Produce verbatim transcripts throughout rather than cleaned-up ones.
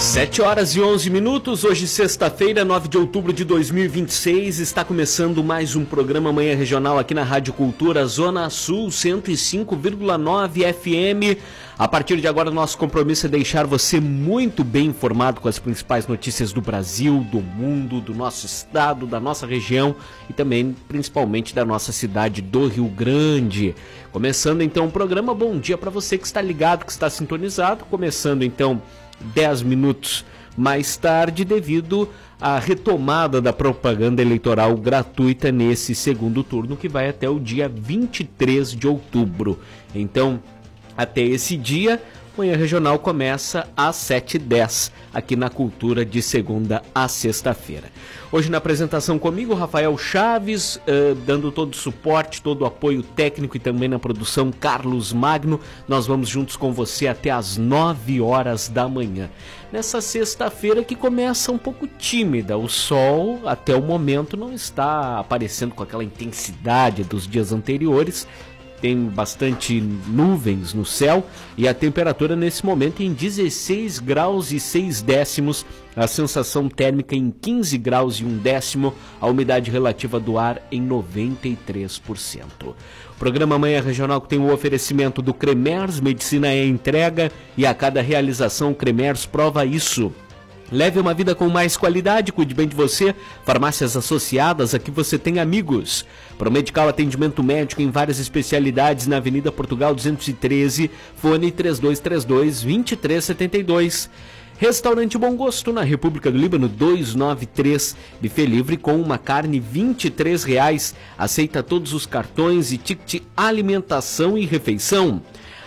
sete horas e onze minutos, hoje sexta-feira, nove de outubro de dois mil e vinte e seis, está começando mais um programa Manhã Regional aqui na Rádio Cultura, Zona Sul, cento e cinco vírgula nove F M. A partir de agora, nosso compromisso é deixar você muito bem informado com as principais notícias do Brasil, do mundo, do nosso estado, da nossa região e também, principalmente, da nossa cidade do Rio Grande. Começando então o programa, bom dia para você que está ligado, que está sintonizado, começando então dez minutos mais tarde, devido à retomada da propaganda eleitoral gratuita nesse segundo turno, que vai até o dia vinte e três de outubro. Então, até esse dia, Manhã Regional começa às sete e dez, aqui na Cultura, de segunda a sexta-feira. Hoje na apresentação comigo, Rafael Chaves, uh, dando todo o suporte, todo o apoio técnico e também na produção, Carlos Magno. Nós vamos juntos com você até às nove horas da manhã. Nessa sexta-feira que começa um pouco tímida, o sol até o momento não está aparecendo com aquela intensidade dos dias anteriores. Tem bastante nuvens no céu e a temperatura nesse momento em dezesseis graus e seis décimos, a sensação térmica em quinze graus e um décimo, a umidade relativa do ar em noventa e três por cento. O programa Manhã Regional tem o oferecimento do Cremers, medicina é entrega e a cada realização o Cremers prova isso. Leve uma vida com mais qualidade, cuide bem de você. Farmácias associadas, aqui você tem amigos. Promedical, atendimento médico em várias especialidades na Avenida Portugal duzentos e treze, fone três dois três dois, dois três sete dois. Restaurante Bom Gosto, na República do Líbano, duzentos e noventa e três, buffet livre com uma carne vinte e três reais. Aceita todos os cartões e ticket alimentação e refeição.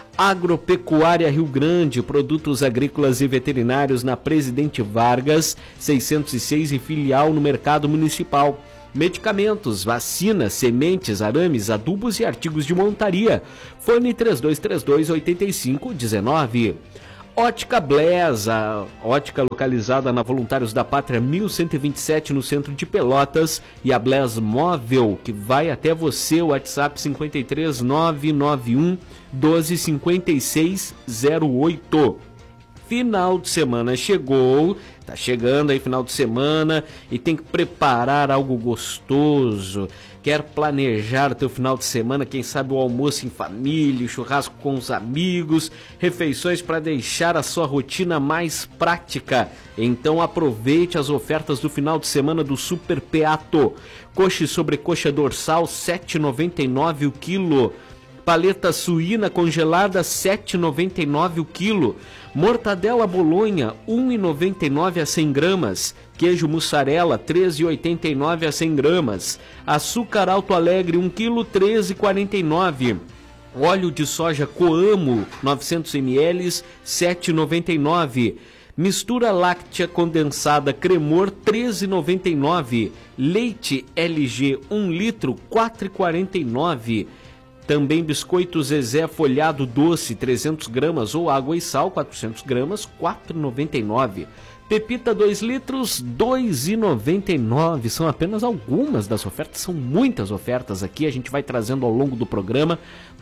Agropecuária Rio Grande, produtos agrícolas e veterinários na Presidente Vargas, seiscentos e seis e filial no Mercado Municipal. Medicamentos, vacinas, sementes, arames, adubos e artigos de montaria. Fone três dois três dois, oito cinco um nove. Ótica Blés, a ótica localizada na Voluntários da Pátria mil cento e vinte e sete, no centro de Pelotas, e a Blés Móvel, que vai até você, o WhatsApp cinco três nove nove um doze cinquenta e seis zero oito. Final de semana chegou, tá chegando aí final de semana e tem que preparar algo gostoso. Quer planejar o teu final de semana, quem sabe o almoço em família, o churrasco com os amigos, refeições para deixar a sua rotina mais prática. Então aproveite as ofertas do final de semana do Super Peato. Coxa e sobrecoxa dorsal sete reais e noventa e nove centavos o quilo. Paleta suína congelada sete reais e noventa e nove centavos o quilo. Mortadela bolonha um real e noventa e nove centavos a cem gramas. Queijo mussarela treze reais e oitenta e nove centavos a cem gramas. Açúcar Alto Alegre um quilo treze reais e quarenta e nove centavos. Óleo de soja Coamo novecentos mililitros sete reais e noventa e nove centavos. Mistura láctea condensada Cremor treze reais e noventa e nove centavos. Leite L G um litro quatro reais e quarenta e nove centavos. Também biscoito Zezé folhado doce, trezentos gramas, ou água e sal, quatrocentos gramas, quatro reais e noventa e nove centavos. Pepita dois litros, dois reais e noventa e nove centavos. São apenas algumas das ofertas, são muitas ofertas aqui. A gente vai trazendo ao longo do programa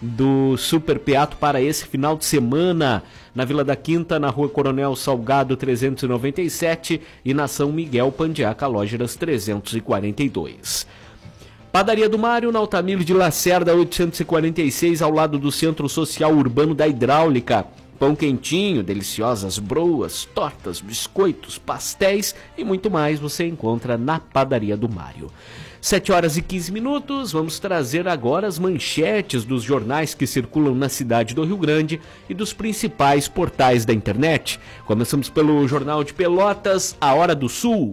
do Super Peato para esse final de semana. Na Vila da Quinta, na Rua Coronel Salgado trezentos e noventa e sete e na São Miguel Pandiaca Lógeras trezentos e quarenta e dois. Padaria do Mário, na Altamiro de Lacerda, oitocentos e quarenta e seis, ao lado do Centro Social Urbano da Hidráulica. Pão quentinho, deliciosas broas, tortas, biscoitos, pastéis e muito mais você encontra na Padaria do Mário. sete horas e quinze minutos, vamos trazer agora as manchetes dos jornais que circulam na cidade do Rio Grande e dos principais portais da internet. Começamos pelo Jornal de Pelotas, A Hora do Sul.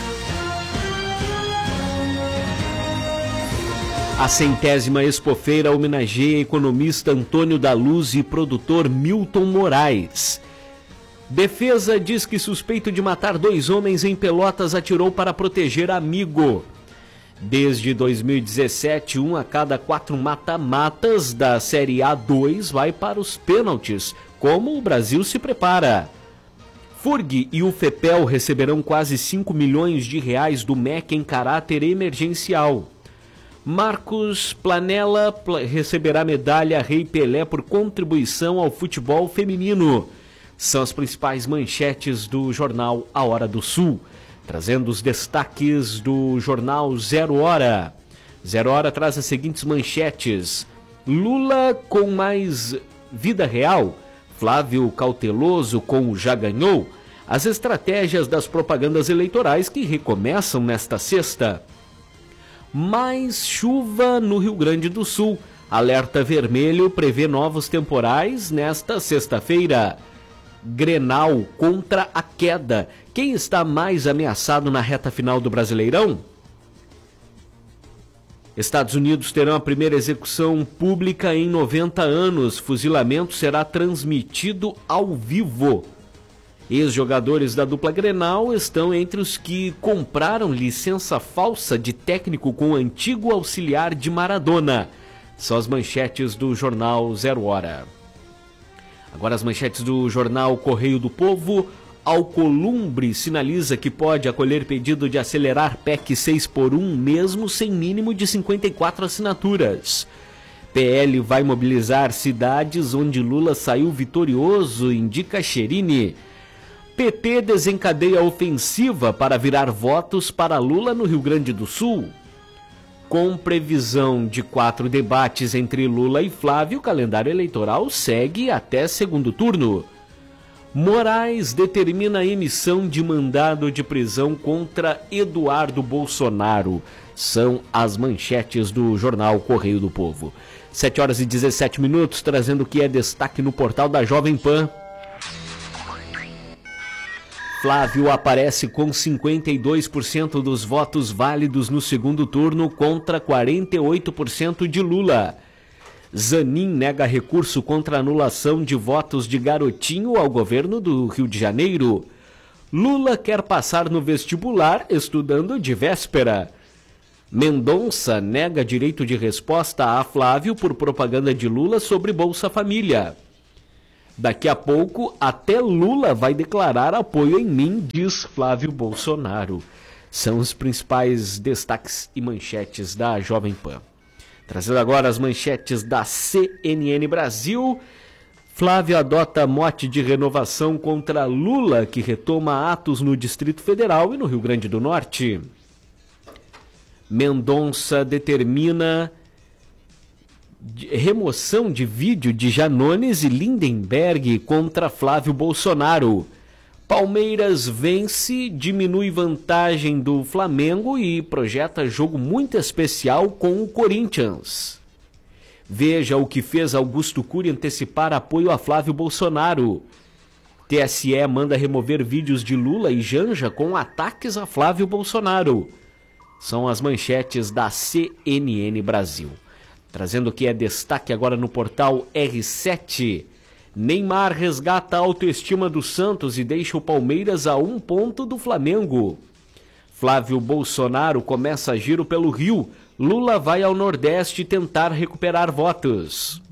A centésima Expofeira homenageia economista Antônio da Luz e produtor Milton Moraes. Defesa diz que suspeito de matar dois homens em Pelotas atirou para proteger amigo. Desde dois mil e dezessete, um a cada quatro mata-matas da Série A dois vai para os pênaltis. Como o Brasil se prepara? FURG e o FEPEL receberão quase cinco milhões de reais do M E C em caráter emergencial. Marcos Planella receberá medalha Rei Pelé por contribuição ao futebol feminino. São as principais manchetes do jornal A Hora do Sul, trazendo os destaques do jornal Zero Hora. Zero Hora traz as seguintes manchetes: Lula com mais vida real, Flávio cauteloso com o já ganhou, as estratégias das propagandas eleitorais que recomeçam nesta sexta. Mais chuva no Rio Grande do Sul, alerta vermelho prevê novos temporais nesta sexta-feira. Grenal contra a queda. Quem está mais ameaçado na reta final do Brasileirão? Estados Unidos terão a primeira execução pública em noventa anos. Fuzilamento será transmitido ao vivo. Ex-jogadores da dupla Grenal estão entre os que compraram licença falsa de técnico com o antigo auxiliar de Maradona. São as manchetes do jornal Zero Hora. Agora as manchetes do jornal Correio do Povo. Alcolumbre sinaliza que pode acolher pedido de acelerar P E C seis por um mesmo sem mínimo de cinquenta e quatro assinaturas. P L vai mobilizar cidades onde Lula saiu vitorioso, indica Cherini. P T desencadeia ofensiva para virar votos para Lula no Rio Grande do Sul. Com previsão de quatro debates entre Lula e Flávio, o calendário eleitoral segue até segundo turno. Moraes determina a emissão de mandado de prisão contra Eduardo Bolsonaro. São as manchetes do jornal Correio do Povo. sete horas e dezessete minutos, trazendo o que é destaque no portal da Jovem Pan. Flávio aparece com cinquenta e dois por cento dos votos válidos no segundo turno contra quarenta e oito por cento de Lula. Zanin nega recurso contra anulação de votos de Garotinho ao governo do Rio de Janeiro. Lula quer passar no vestibular estudando de véspera. Mendonça nega direito de resposta a Flávio por propaganda de Lula sobre Bolsa Família. Daqui a pouco, até Lula vai declarar apoio em mim, diz Flávio Bolsonaro. São os principais destaques e manchetes da Jovem Pan. Trazendo agora as manchetes da C N N Brasil. Flávio adota mote de renovação contra Lula, que retoma atos no Distrito Federal e no Rio Grande do Norte. Mendonça determina remoção de vídeo de Janones e Lindenberg contra Flávio Bolsonaro. Palmeiras vence, diminui vantagem do Flamengo e projeta jogo muito especial com o Corinthians. Veja o que fez Augusto Cury antecipar apoio a Flávio Bolsonaro. T S E manda remover vídeos de Lula e Janja com ataques a Flávio Bolsonaro. São as manchetes da C N N Brasil. Trazendo o que é destaque agora no portal R sete. Neymar resgata a autoestima do Santos e deixa o Palmeiras a um ponto do Flamengo. Flávio Bolsonaro começa giro pelo Rio. Lula vai ao Nordeste tentar recuperar votos.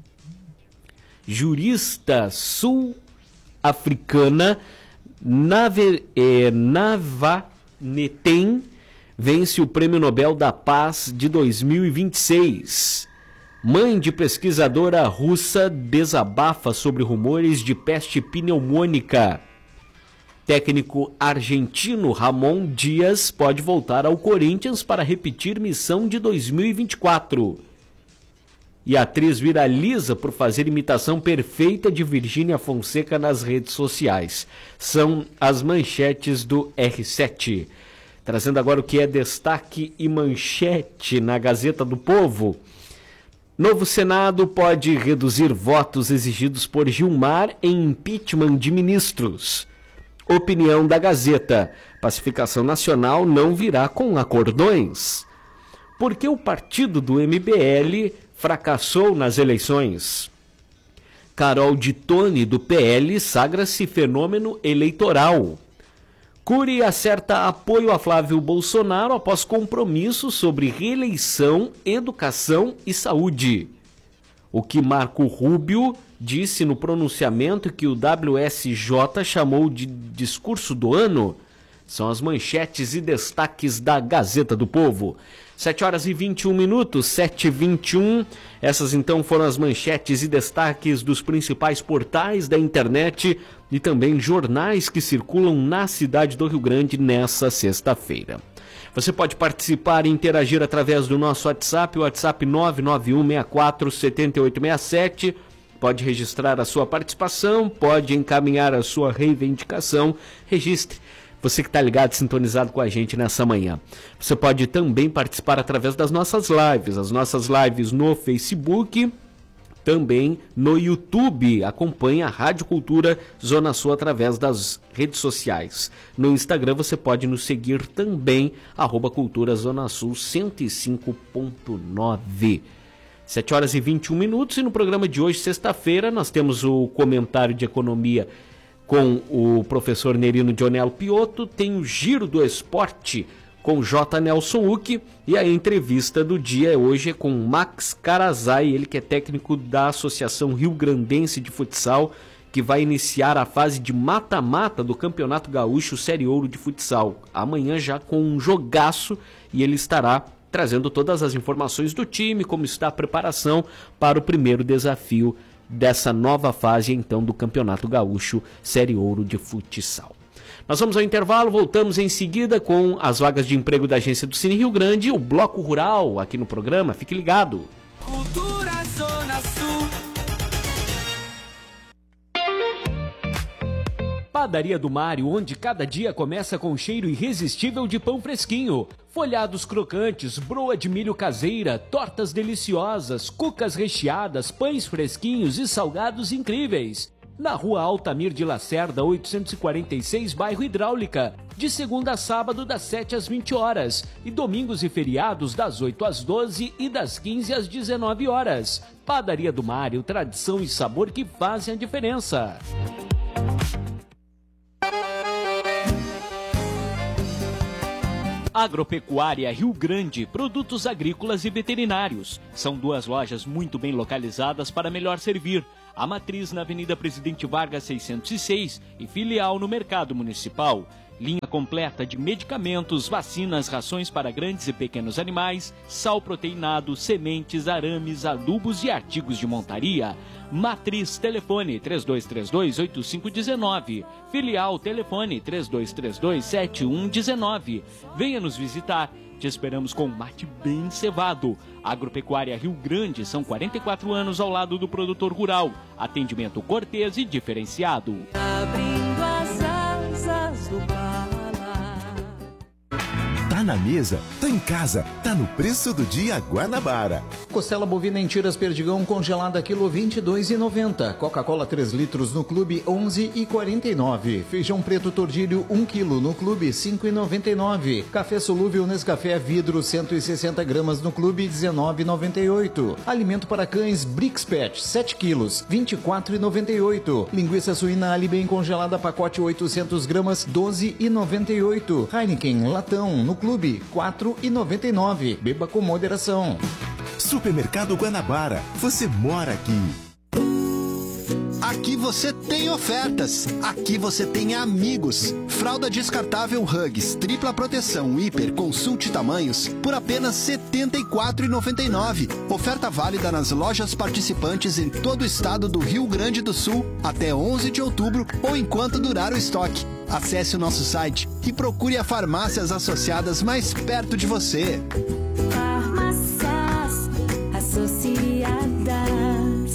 Jurista sul-africana Nave, eh, Navanetem vence o Prêmio Nobel da Paz de dois mil e vinte e seis. Mãe de pesquisadora russa desabafa sobre rumores de peste pneumônica. Técnico argentino Ramon Dias pode voltar ao Corinthians para repetir missão de dois mil e vinte e quatro. E a atriz viraliza por fazer imitação perfeita de Virgínia Fonseca nas redes sociais. São as manchetes do R sete. Trazendo agora o que é destaque e manchete na Gazeta do Povo. Novo Senado pode reduzir votos exigidos por Gilmar em impeachment de ministros. Opinião da Gazeta. Pacificação nacional não virá com acordões. Por que o partido do M B L fracassou nas eleições? Carol de Tone, do P L, sagra-se fenômeno eleitoral. Cury acerta apoio a Flávio Bolsonaro após compromisso sobre reeleição, educação e saúde. O que Marco Rubio disse no pronunciamento que o W S J chamou de discurso do ano são as manchetes e destaques da Gazeta do Povo. sete horas e vinte e um minutos, sete e vinte e um. Essas então foram as manchetes e destaques dos principais portais da internet e também jornais que circulam na cidade do Rio Grande nessa sexta-feira. Você pode participar e interagir através do nosso WhatsApp, o WhatsApp nove nove um seis quatro sete oito seis sete. Pode registrar a sua participação, pode encaminhar a sua reivindicação. Registre. Você que está ligado, sintonizado com a gente nessa manhã. Você pode também participar através das nossas lives. As nossas lives no Facebook, também no YouTube. Acompanhe a Rádio Cultura Zona Sul através das redes sociais. No Instagram você pode nos seguir também, arroba Cultura Zona Sul cento e cinco ponto nove. sete horas e vinte e um minutos e no programa de hoje, sexta-feira, nós temos o comentário de economia com o professor Nerino Dionello Piotto, tem o Giro do Esporte com J. Nelson Uck e a entrevista do dia hoje é com Max Carazai, ele que é técnico da Associação Rio Grandense de Futsal, que vai iniciar a fase de mata-mata do Campeonato Gaúcho Série Ouro de Futsal. Amanhã já com um jogaço e ele estará trazendo todas as informações do time, como está a preparação para o primeiro desafio dessa nova fase, então, do Campeonato Gaúcho Série Ouro de Futsal. Nós vamos ao intervalo, voltamos em seguida com as vagas de emprego da agência do Cine Rio Grande e o Bloco Rural aqui no programa. Fique ligado. Cultura Zona Sul. Padaria do Mário, onde cada dia começa com um cheiro irresistível de pão fresquinho. Folhados crocantes, broa de milho caseira, tortas deliciosas, cucas recheadas, pães fresquinhos e salgados incríveis. Na Rua Altamir de Lacerda, oitocentos e quarenta e seis, bairro Hidráulica. De segunda a sábado, das sete às vinte horas. E domingos e feriados, das oito às doze e das quinze às dezenove horas. Padaria do Mário, tradição e sabor que fazem a diferença. Agropecuária Rio Grande, produtos agrícolas e veterinários. São duas lojas muito bem localizadas para melhor servir. A matriz na Avenida Presidente Vargas seiscentos e seis e filial no Mercado Municipal. Linha completa de medicamentos, vacinas, rações para grandes e pequenos animais, sal proteinado, sementes, arames, adubos e artigos de montaria. Matriz, telefone três dois três dois, oito cinco um nove. Filial, telefone três dois três dois, sete um um nove. Venha nos visitar. Te esperamos com mate bem cevado. Agropecuária Rio Grande, são quarenta e quatro anos ao lado do produtor rural. Atendimento cortês e diferenciado. Abrindo as asas do Pará. Tá na mesa, tá em casa, tá no preço do dia Guanabara. Costela bovina em tiras perdigão congelada quilo vinte e dois reais e noventa centavos. Coca-Cola três litros no clube onze reais e quarenta e nove centavos. Feijão preto tordilho um quilo no clube cinco reais e noventa e nove centavos. Café solúvel Nescafé vidro cento e sessenta gramas no clube dezenove reais e noventa e oito centavos. Alimento para cães Brix Pet sete quilos vinte e quatro reais e noventa e oito centavos. Linguiça suína Alibem congelada pacote oitocentas gramas doze reais e noventa e oito centavos. Heineken latão no clube quatro reais e noventa e nove centavos. Beba com moderação. Supermercado Guanabara, você mora aqui. Aqui você tem ofertas, aqui você tem amigos. Fralda descartável Huggies, tripla proteção, hiper, consulte tamanhos, por apenas setenta e quatro reais e noventa e nove centavos. Oferta válida nas lojas participantes em todo o estado do Rio Grande do Sul, até onze de outubro ou enquanto durar o estoque. Acesse o nosso site e procure as farmácias associadas mais perto de você. Farmácias associadas.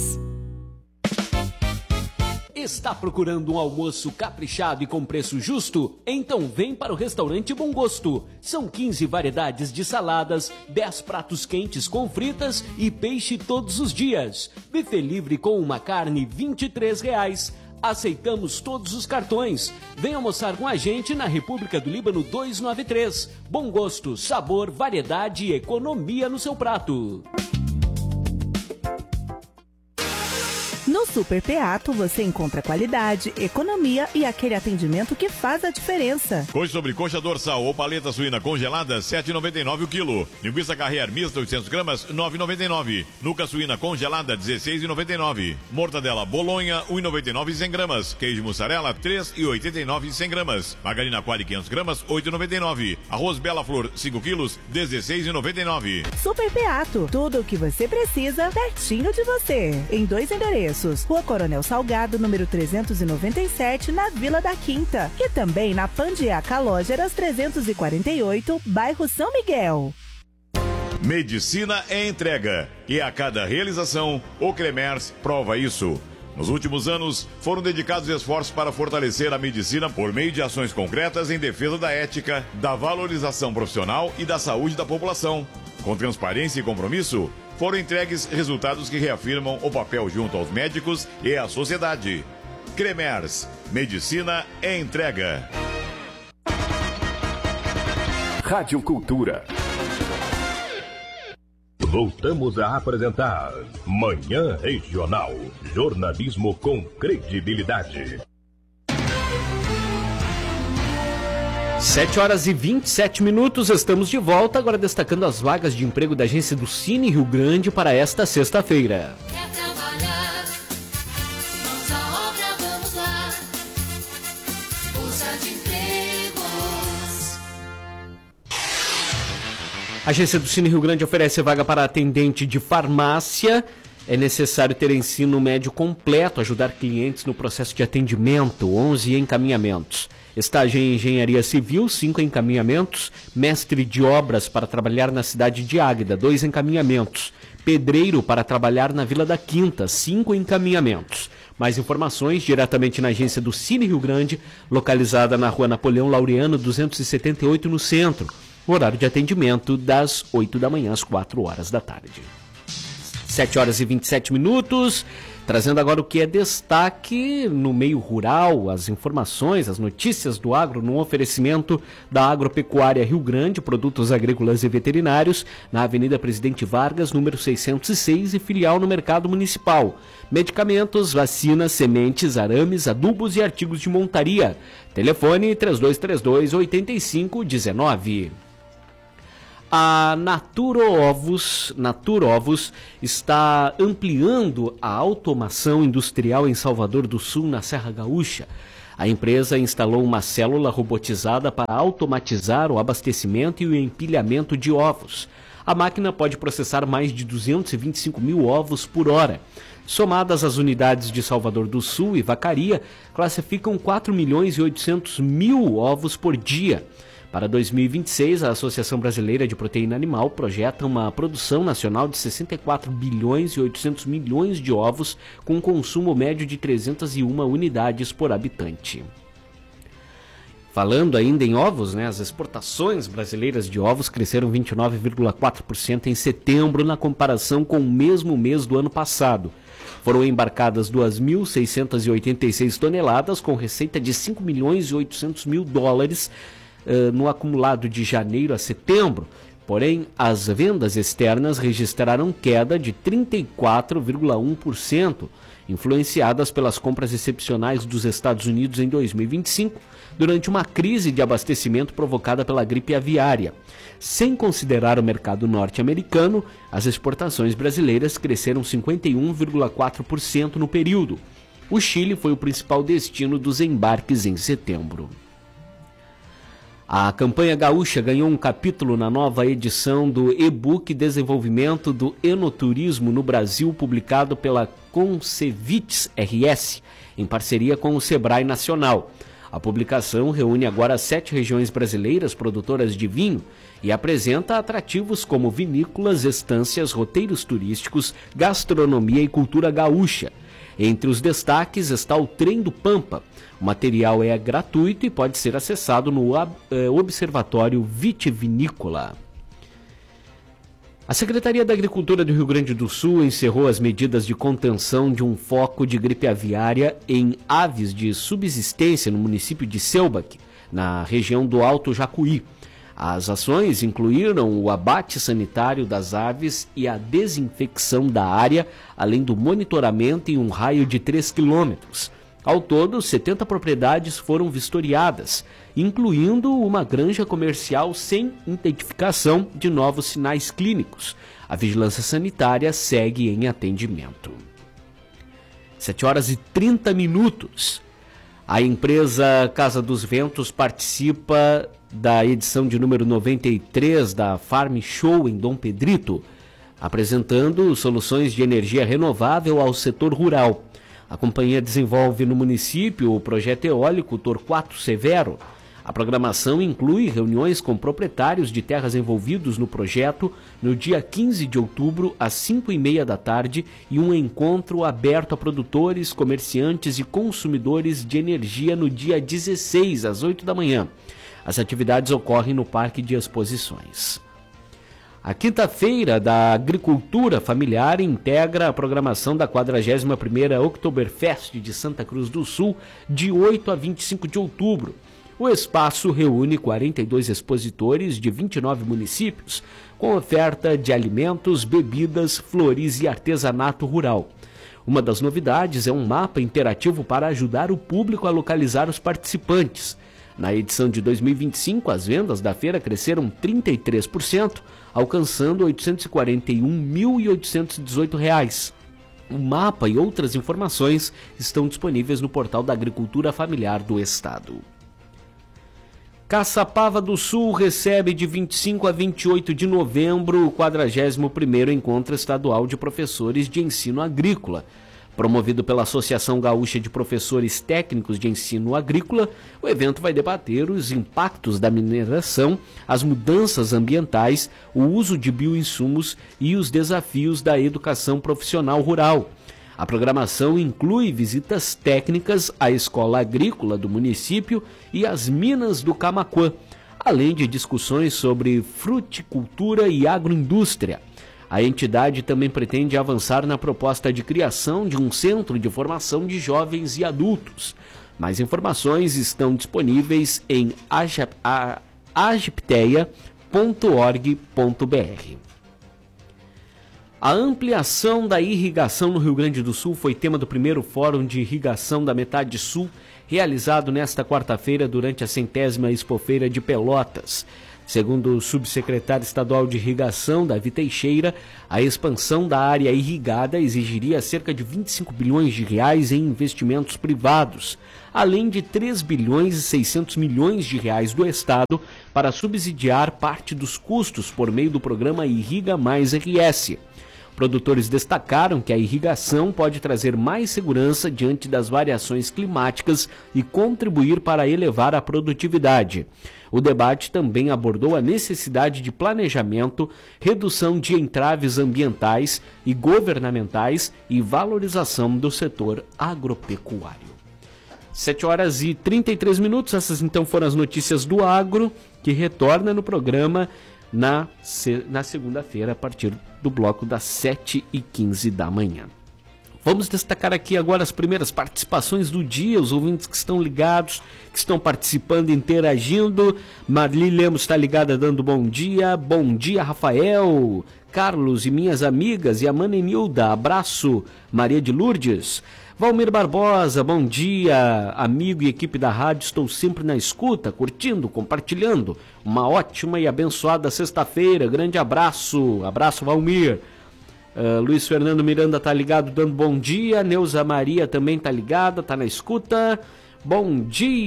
Está procurando um almoço caprichado e com preço justo? Então vem para o restaurante Bom Gosto. São quinze variedades de saladas, dez pratos quentes com fritas e peixe todos os dias. Buffet livre com uma carne vinte e três reais. Aceitamos todos os cartões. Vem almoçar com a gente na República do Líbano duzentos e noventa e três. Bom Gosto, sabor, variedade e economia no seu prato. No Super Peato você encontra qualidade, economia e aquele atendimento que faz a diferença. Coxa sobre coxa dorsal ou paleta suína congelada, sete reais e noventa e nove centavos o quilo. Linguiça Carré mista oitocentos gramas, nove reais e noventa e nove centavos. Nuca suína congelada, dezesseis reais e noventa e nove centavos. Mortadela Bolonha, um real e noventa e nove centavos cem gramas. Queijo mussarela, três reais e oitenta e nove centavos cem gramas. Margarina Quali quinhentas gramas, oito reais e noventa e nove centavos. Arroz Bela Flor, cinco quilos, dezesseis reais e noventa e nove centavos. Super Peato, tudo o que você precisa pertinho de você. Em dois endereços, Rua Coronel Salgado, número trezentos e noventa e sete, na Vila da Quinta. E também na Pandiaca Lógeras trezentos e quarenta e oito, bairro São Miguel. Medicina é entrega. E a cada realização, o Cremers prova isso. Nos últimos anos, foram dedicados esforços para fortalecer a medicina por meio de ações concretas em defesa da ética, da valorização profissional e da saúde da população. Com transparência e compromisso, foram entregues resultados que reafirmam o papel junto aos médicos e à sociedade. Cremers, medicina é entrega. Rádio Cultura. Voltamos a apresentar Manhã Regional. Jornalismo com credibilidade. sete horas e vinte e sete minutos, estamos de volta, agora destacando as vagas de emprego da agência do Cine Rio Grande para esta sexta-feira. Quer trabalhar? Mãos à obra, vamos lá. Bolsa de empregos. A agência do Cine Rio Grande oferece vaga para atendente de farmácia. É necessário ter ensino médio completo, ajudar clientes no processo de atendimento, onze encaminhamentos. Estágio em Engenharia Civil, cinco encaminhamentos. Mestre de Obras para trabalhar na cidade de Águeda, dois encaminhamentos. Pedreiro para trabalhar na Vila da Quinta, cinco encaminhamentos. Mais informações diretamente na agência do Cine Rio Grande, localizada na Rua Napoleão Laureano, duzentos e setenta e oito, no centro. Horário de atendimento das oito da manhã às quatro horas da tarde. sete horas e vinte e sete minutos. Trazendo agora o que é destaque no meio rural, as informações, as notícias do agro no oferecimento da Agropecuária Rio Grande, produtos agrícolas e veterinários, na Avenida Presidente Vargas, número seiscentos e seis, e filial no Mercado Municipal. Medicamentos, vacinas, sementes, arames, adubos e artigos de montaria. Telefone três dois três dois, oito cinco um nove. A Naturo Ovos, Naturo Ovos está ampliando a automação industrial em Salvador do Sul, na Serra Gaúcha. A empresa instalou uma célula robotizada para automatizar o abastecimento e o empilhamento de ovos. A máquina pode processar mais de duzentos e vinte e cinco mil ovos por hora. Somadas as unidades de Salvador do Sul e Vacaria, classificam quatro milhões e oitocentos mil ovos por dia. Para dois mil e vinte e seis, a Associação Brasileira de Proteína Animal projeta uma produção nacional de sessenta e quatro bilhões e oitocentos milhões de ovos, com um consumo médio de trezentas e uma unidades por habitante. Falando ainda em ovos, né, as exportações brasileiras de ovos cresceram vinte e nove vírgula quatro por cento em setembro na comparação com o mesmo mês do ano passado. Foram embarcadas duas mil seiscentas e oitenta e seis toneladas, com receita de cinco milhões e oitocentos mil dólares, no acumulado de janeiro a setembro. Porém, as vendas externas registraram queda de trinta e quatro vírgula um por cento, influenciadas pelas compras excepcionais dos Estados Unidos em dois mil e vinte e cinco, durante uma crise de abastecimento provocada pela gripe aviária. Sem considerar o mercado norte-americano, as exportações brasileiras cresceram cinquenta e um vírgula quatro por cento no período. O Chile foi o principal destino dos embarques em setembro. A campanha gaúcha ganhou um capítulo na nova edição do e-book Desenvolvimento do Enoturismo no Brasil, publicado pela Concevits R S, em parceria com o Sebrae Nacional. A publicação reúne agora sete regiões brasileiras produtoras de vinho e apresenta atrativos como vinícolas, estâncias, roteiros turísticos, gastronomia e cultura gaúcha. Entre os destaques está o Trem do Pampa. O material é gratuito e pode ser acessado no Observatório Vitivinícola. A Secretaria da Agricultura do Rio Grande do Sul encerrou as medidas de contenção de um foco de gripe aviária em aves de subsistência no município de Selbach, na região do Alto Jacuí. As ações incluíram o abate sanitário das aves e a desinfecção da área, além do monitoramento em um raio de três quilômetros. Ao todo, setenta propriedades foram vistoriadas, incluindo uma granja comercial sem identificação de novos sinais clínicos. A vigilância sanitária segue em atendimento. sete horas e trinta minutos. A empresa Casa dos Ventos participa da edição de número noventa e três da Farm Show em Dom Pedrito, apresentando soluções de energia renovável ao setor rural. A companhia desenvolve no município o projeto eólico Torquato Severo. A programação inclui reuniões com proprietários de terras envolvidos no projeto no dia quinze de outubro, às cinco e meia da tarde, e um encontro aberto a produtores, comerciantes e consumidores de energia no dia dezesseis, às oito da manhã. As atividades ocorrem no Parque de Exposições. A quinta-feira da Agricultura Familiar integra a programação da quadragésima primeira Oktoberfest de Santa Cruz do Sul, de oito a vinte e cinco de outubro. O espaço reúne quarenta e dois expositores de vinte e nove municípios, com oferta de alimentos, bebidas, flores e artesanato rural. Uma das novidades é um mapa interativo para ajudar o público a localizar os participantes. Na edição de dois mil e vinte e cinco, as vendas da feira cresceram trinta e três por cento, alcançando oitocentos e quarenta e um mil e oitocentos e dezoito reais. O mapa e outras informações estão disponíveis no portal da Agricultura Familiar do Estado. Caçapava do Sul recebe de vinte e cinco a vinte e oito de novembro o quadragésimo primeiro Encontro Estadual de Professores de Ensino Agrícola. Promovido pela Associação Gaúcha de Professores Técnicos de Ensino Agrícola, o evento vai debater os impactos da mineração, as mudanças ambientais, o uso de bioinsumos e os desafios da educação profissional rural. A programação inclui visitas técnicas à escola agrícola do município e às minas do Camaquã, além de discussões sobre fruticultura e agroindústria. A entidade também pretende avançar na proposta de criação de um centro de formação de jovens e adultos. Mais informações estão disponíveis em agipteia ponto org ponto br. A ampliação da irrigação no Rio Grande do Sul foi tema do primeiro Fórum de Irrigação da Metade Sul, realizado nesta quarta-feira durante a centésima Expofeira de Pelotas. Segundo o subsecretário estadual de Irrigação, Davi Teixeira, a expansão da área irrigada exigiria cerca de vinte e cinco bilhões de reais em investimentos privados, além de três bilhões e seiscentos milhões de reais do Estado para subsidiar parte dos custos por meio do programa Irriga Mais R S. Produtores destacaram que a irrigação pode trazer mais segurança diante das variações climáticas e contribuir para elevar a produtividade. O debate também abordou a necessidade de planejamento, redução de entraves ambientais e governamentais e valorização do setor agropecuário. sete horas e trinta e três minutos, essas então foram as notícias do agro, que retorna no programa na, na segunda-feira, a partir do bloco das sete e quinze da manhã. Vamos destacar aqui agora as primeiras participações do dia, os ouvintes que estão ligados, que estão participando, interagindo. Marli Lemos está ligada dando bom dia. Bom dia, Rafael, Carlos e minhas amigas e a Mana Nilda. Abraço, Maria de Lourdes. Valmir Barbosa, bom dia, amigo e equipe da rádio, estou sempre na escuta, curtindo, compartilhando. Uma ótima e abençoada sexta-feira, grande abraço, abraço Valmir. Uh, Luiz Fernando Miranda tá ligado dando bom dia, Neuza Maria também tá ligada, tá na escuta. Bom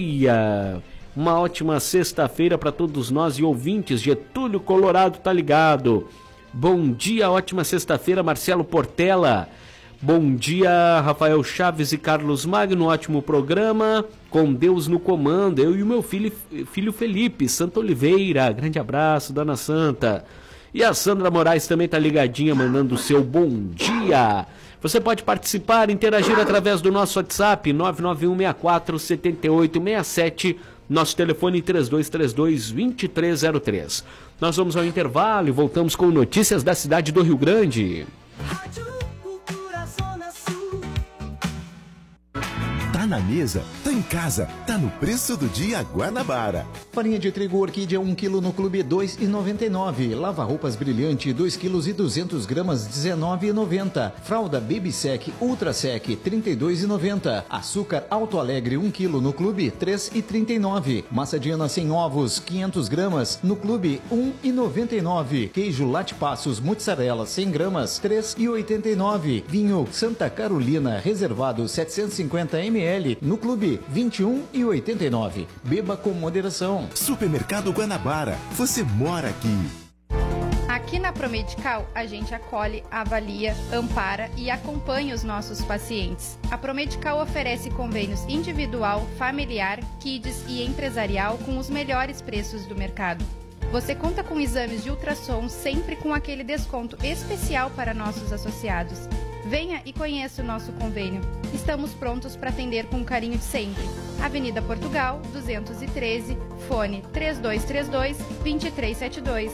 dia, uma ótima sexta-feira para todos nós e ouvintes. Getúlio Colorado tá ligado. Bom dia, ótima sexta-feira, Marcelo Portela. Bom dia, Rafael Chaves e Carlos Magno, ótimo programa, com Deus no comando, eu e o meu filho, filho Felipe, Santa Oliveira, grande abraço, Dona Santa. E a Sandra Moraes também está ligadinha, mandando o seu bom dia. Você pode participar, interagir através do nosso WhatsApp, nove nove um seis quatro sete oito seis sete, nosso telefone três dois três dois, dois três zero três. Nós vamos ao intervalo e voltamos com notícias da cidade do Rio Grande. Tá na mesa, tem em casa, tá no preço do dia Guanabara. Farinha de trigo Orquídea um quilo no clube dois reais e noventa e nove centavos. Lava roupas brilhante dois quilos e duzentas gramas dezenove reais e noventa centavos. Fralda Baby Sec Ultra Sec trinta e dois reais e noventa centavos. Açúcar Alto Alegre um quilo no clube três reais e trinta e nove centavos. Massa Diana sem ovos quinhentas gramas no clube um real e noventa e nove centavos. Queijo Late Passos Mozzarella cem gramas três reais e oitenta e nove centavos. Vinho Santa Carolina reservado setecentos e cinquenta mililitros no clube vinte e um reais e oitenta e nove centavos. Beba com moderação. Supermercado Guanabara, você mora aqui. Aqui na Promedical, a gente acolhe, avalia, ampara e acompanha os nossos pacientes. A Promedical oferece convênios individual, familiar, kids e empresarial com os melhores preços do mercado. Você conta com exames de ultrassom sempre com aquele desconto especial para nossos associados. Venha e conheça o nosso convênio. Estamos prontos para atender com o carinho de sempre. Avenida Portugal, duzentos e treze, fone três dois três dois, dois três sete dois.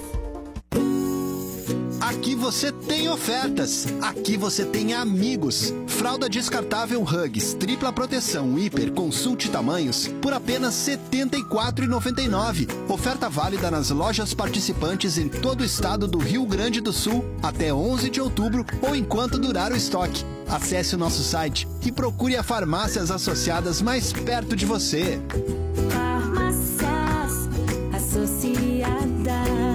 Aqui você tem ofertas. Aqui você tem amigos. Fralda descartável Huggies, tripla proteção, hiper, consulte tamanhos, por apenas setenta e quatro reais e noventa e nove centavos. Oferta válida nas lojas participantes em todo o estado do Rio Grande do Sul até onze de outubro ou enquanto durar o estoque. Acesse o nosso site e procure a farmácias associadas mais perto de você. Farmácias Associadas.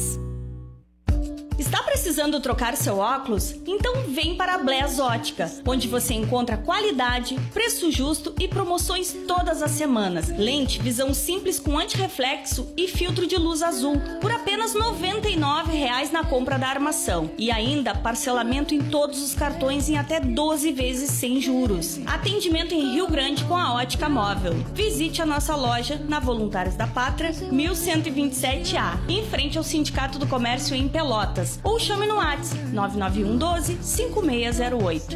Está precisando trocar seu óculos? Então vem para a Blés Ótica, onde você encontra qualidade, preço justo e promoções todas as semanas. Lente visão simples com antirreflexo e filtro de luz azul por apenas noventa e nove reais na compra da armação. E ainda parcelamento em todos os cartões em até doze vezes sem juros. Atendimento em Rio Grande com a Ótica Móvel. Visite a nossa loja na Voluntários da Pátria, mil cento e vinte e sete A, em frente ao Sindicato do Comércio em Pelotas. Ou chame no WhatsApp nove nove um um doze, cinco seis zero oito.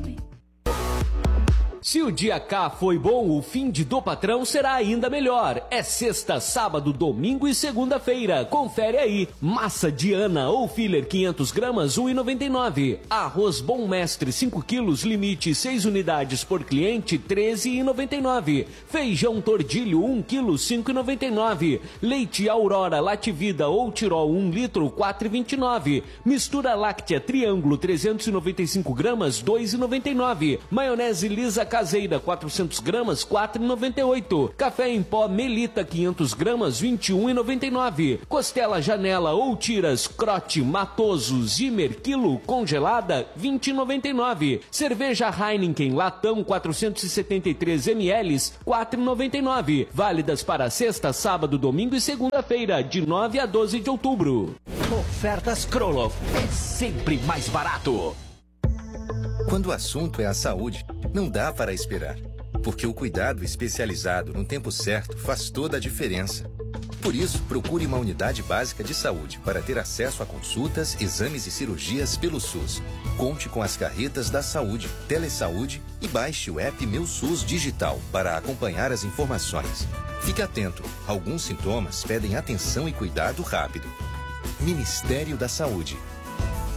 Se o dia K foi bom, o fim de do patrão será ainda melhor. É sexta, sábado, domingo e segunda-feira. Confere aí. Massa Diana ou filler quinhentas gramas, um real e noventa e nove centavos. Arroz Bom Mestre cinco quilos, limite seis unidades por cliente, treze reais e noventa e nove centavos. Feijão Tordilho um quilo, cinco reais e noventa e nove centavos. Leite Aurora Lativida ou Tirol um litro, quatro reais e vinte e nove centavos. Mistura láctea Triângulo trezentos e noventa e cinco gramas, dois reais e noventa e nove centavos. Maionese Lisa Caseira quatrocentas gramas, quatro reais e noventa e oito centavos. Café em pó Melita quinhentas gramas, vinte e um reais e noventa e nove centavos. Costela Janela ou Tiras Crote Matoso Zimmer quilo congelada, vinte reais e noventa e nove centavos. Cerveja Heineken Latão quatrocentos e setenta e três mililitros, quatro reais e noventa e nove centavos. Válidas para sexta, sábado, domingo e segunda-feira, de nove a doze de outubro. Ofertas Krolov é sempre mais barato. Quando o assunto é a saúde, não dá para esperar, porque o cuidado especializado no tempo certo faz toda a diferença. Por isso, procure uma unidade básica de saúde para ter acesso a consultas, exames e cirurgias pelo SUS. Conte com as carretas da saúde, Telesaúde e baixe o app Meu SUS Digital para acompanhar as informações. Fique atento, alguns sintomas pedem atenção e cuidado rápido. Ministério da Saúde.